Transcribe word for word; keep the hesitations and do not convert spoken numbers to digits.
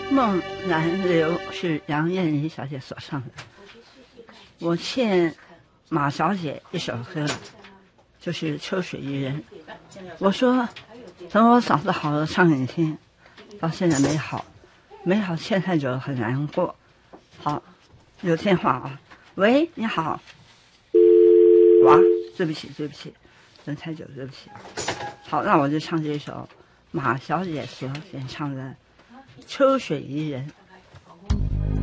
梦难留是杨燕妮小姐所唱的，我欠马小姐一首歌，就是《秋水伊人》。我说等我嗓子好了唱给你听，到现在没好，没好欠太久很难过。好，有电话啊，喂，你好。哇，对不起对不起，等太久对不起。好，那我就唱这首马小姐所演唱的《秋水伊人》。